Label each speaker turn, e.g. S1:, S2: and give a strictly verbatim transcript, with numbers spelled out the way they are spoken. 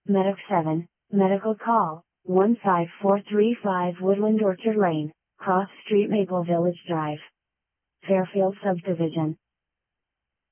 S1: Medic seven, medical call, one five four three five Woodland Orchard Lane, Cross Street Maple Village Drive. Fairfield Subdivision.